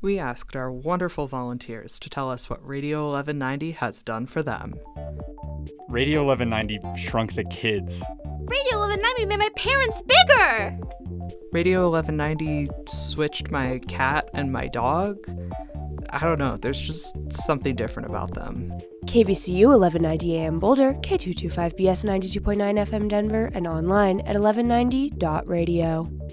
we asked our wonderful volunteers to tell us what Radio 1190 has done for them. Radio 1190 shrunk the kids. Radio 1190 made my parents bigger! Radio 1190 switched my cat and my dog. I don't know, there's just something different about them. KVCU 1190 AM Boulder, K225BS 92.9 FM Denver, and online at 1190.radio.